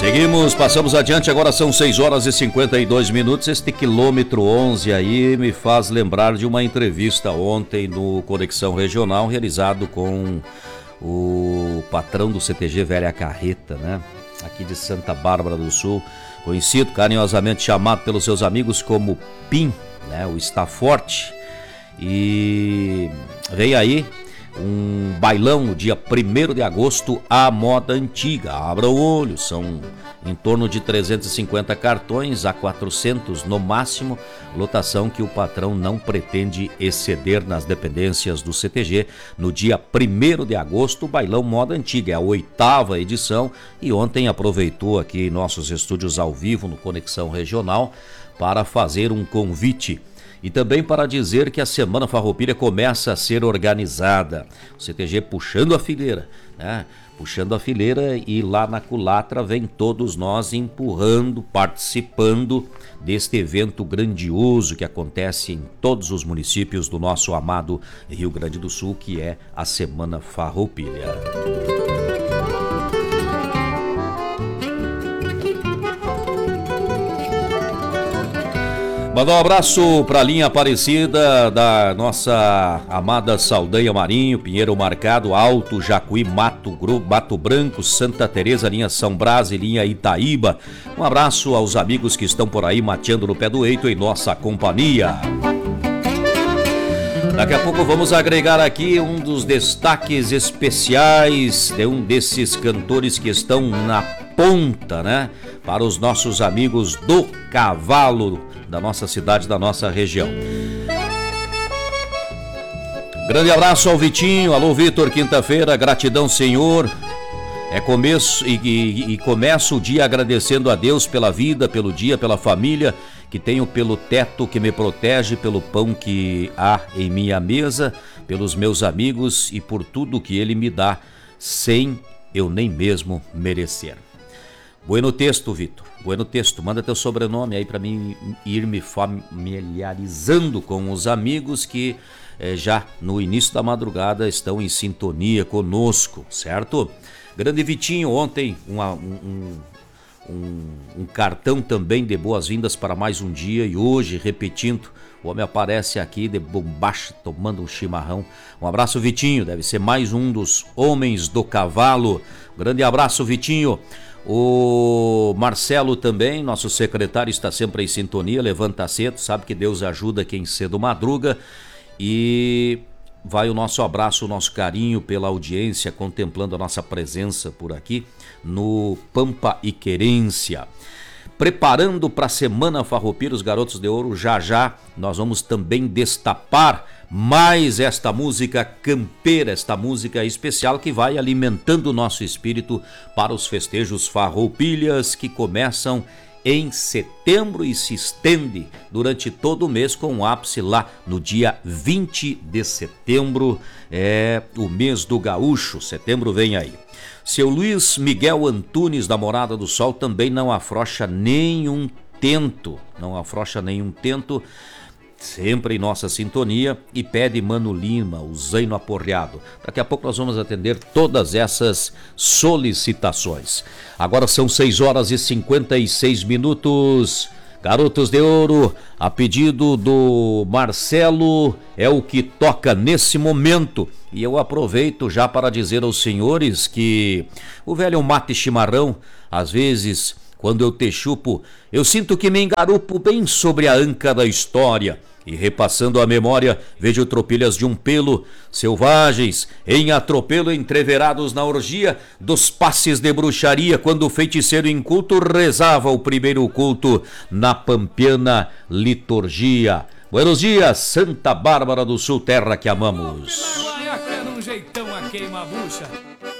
Seguimos, passamos adiante, agora são 6 horas e 52 minutos. Este quilômetro 11 aí me faz lembrar de uma entrevista ontem no Conexão Regional, realizado com o patrão do CTG Velha Carreta, né? Aqui de Santa Bárbara do Sul, conhecido carinhosamente chamado pelos seus amigos como PIM, né? O Está Forte. E veio aí um bailão no dia 1º de agosto à moda antiga. Abra o olho, são em torno de 350 cartões a 400 no máximo, lotação que o patrão não pretende exceder nas dependências do CTG. No dia 1º de agosto, o bailão moda antiga, é a 8ª edição, e ontem aproveitou aqui nossos estúdios ao vivo no Conexão Regional para fazer um convite. E também para dizer que a Semana Farroupilha começa a ser organizada. O CTG puxando a fileira, né? Puxando a fileira, e lá na culatra vem todos nós empurrando, participando deste evento grandioso que acontece em todos os municípios do nosso amado Rio Grande do Sul, que é a Semana Farroupilha. Mandar um abraço para a linha Aparecida da nossa amada Saldanha Marinho, Pinheiro Marcado, Alto, Jacuí, Mato Branco, Santa Teresa, linha São Brás e linha Itaíba. Um abraço aos amigos que estão por aí mateando no pé do eito em nossa companhia. Daqui a pouco vamos agregar aqui um dos destaques especiais de um desses cantores que estão na ponta, né? Para os nossos amigos do cavalo da nossa cidade, da nossa região. Grande abraço ao Vitinho. Alô, Vitor, quinta-feira, gratidão, Senhor. É começo e começo o dia agradecendo a Deus pela vida, pelo dia, pela família que tenho, pelo teto que me protege, pelo pão que há em minha mesa, pelos meus amigos e por tudo que Ele me dá, sem eu nem mesmo merecer. Bueno texto, Vitor. Bueno texto. Manda teu sobrenome aí para mim ir me familiarizando com os amigos que já no início da madrugada estão em sintonia conosco, certo? Grande Vitinho, ontem um cartão também de boas-vindas para mais um dia, e hoje, repetindo, o homem aparece aqui de bombacha, tomando um chimarrão. Um abraço, Vitinho, deve ser mais um dos homens do cavalo. Grande abraço, Vitinho. O Marcelo também, nosso secretário, está sempre em sintonia, levanta cedo, sabe que Deus ajuda quem cedo madruga. E vai o nosso abraço, o nosso carinho pela audiência, contemplando a nossa presença por aqui no Pampa e Querência. Preparando para a Semana Farroupilha, os Garotos de Ouro, já nós vamos também destapar mais esta música campeira, esta música especial que vai alimentando o nosso espírito para os festejos Farroupilhas, que começam em setembro e se estende durante todo o mês, com um ápice lá no dia 20 de setembro, é o mês do gaúcho, setembro vem aí. Seu Luiz Miguel Antunes, da Morada do Sol, também não afrouxa nenhum tento, sempre em nossa sintonia, e pede Mano Lima, o Zaino Aporreado. Daqui a pouco nós vamos atender todas essas solicitações. Agora são 6 horas e 56 minutos. Garotos de Ouro, a pedido do Marcelo, é o que toca nesse momento. E eu aproveito já para dizer aos senhores que o velho mate chimarrão, às vezes, quando eu te chupo, eu sinto que me engarupo bem sobre a anca da história. E repassando a memória, vejo tropilhas de um pelo, selvagens, em atropelo, entreverados na orgia dos passes de bruxaria, quando o feiticeiro inculto rezava o primeiro culto na pampiana liturgia. Buenos dias, Santa Bárbara do Sul, terra que amamos. Pela guaiaca, num jeitão a queima-bucha.